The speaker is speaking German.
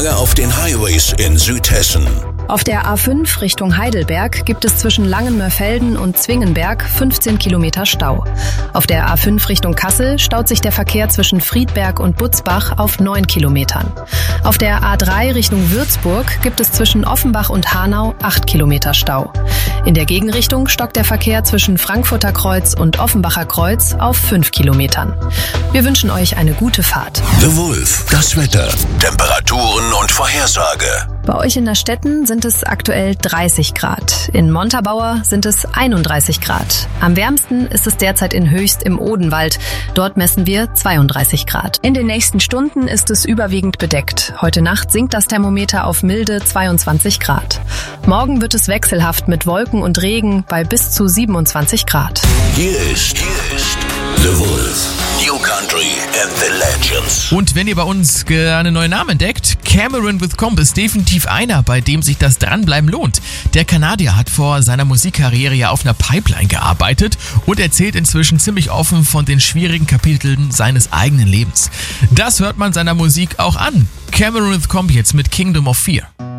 Auf den Highways in Südhessen. Auf der A5 Richtung Heidelberg gibt es zwischen Langenmörfelden und Zwingenberg 15 Kilometer Stau. Auf der A5 Richtung Kassel staut sich der Verkehr zwischen Friedberg und Butzbach auf 9 Kilometern. Auf der A3 Richtung Würzburg gibt es zwischen Offenbach und Hanau 8 Kilometer Stau. In der Gegenrichtung stockt der Verkehr zwischen Frankfurter Kreuz und Offenbacher Kreuz auf 5 Kilometern. Wir wünschen euch eine gute Fahrt. The Wolf, das Wetter, Temperaturen und Vorhersage. Bei euch in der Stetten sind es aktuell 30 Grad. In Montabaur sind es 31 Grad. Am wärmsten ist es derzeit in Höchst im Odenwald. Dort messen wir 32 Grad. In den nächsten Stunden ist es überwiegend bedeckt. Heute Nacht sinkt das Thermometer auf milde 22 Grad. Morgen wird es wechselhaft mit Wolken und Regen bei bis zu 27 Grad. Hier ist The Wolf. New Country and the Legends. Und wenn ihr bei uns einen neuen Namen entdeckt, Cameron with Comp ist definitiv einer, bei dem sich das Dranbleiben lohnt. Der Kanadier hat vor seiner Musikkarriere ja auf einer Pipeline gearbeitet und erzählt inzwischen ziemlich offen von den schwierigen Kapiteln seines eigenen Lebens. Das hört man seiner Musik auch an. Cameron with Comp jetzt mit Kingdom of Fear.